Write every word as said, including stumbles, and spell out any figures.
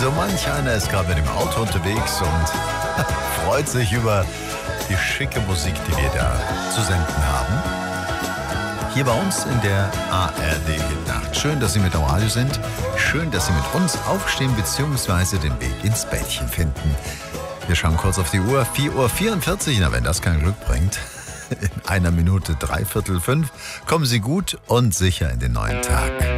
So manch einer ist gerade mit dem Auto unterwegs und freut sich über die schicke Musik, die wir da zu senden haben. Hier bei uns in der A R D-Hitnacht. Schön, dass Sie mit am Radio sind. Schön, dass Sie mit uns aufstehen bzw. den Weg ins Bettchen finden. Wir schauen kurz auf die Uhr. vier Uhr vierundvierzig. Na, wenn das kein Glück bringt. In einer Minute dreiviertel fünf kommen Sie gut und sicher in den neuen Tag.